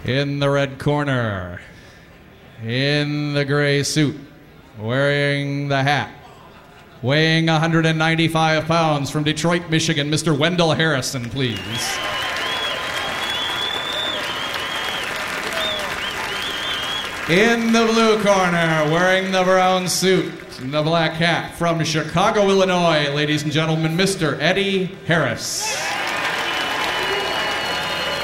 In the red corner, in the gray suit, wearing the hat, weighing 195 pounds from Detroit, Michigan, Mr. Wendell Harrison, please. In the blue corner, wearing the brown suit and the black hat, from Chicago, Illinois, ladies and gentlemen, Mr. Eddie Harris.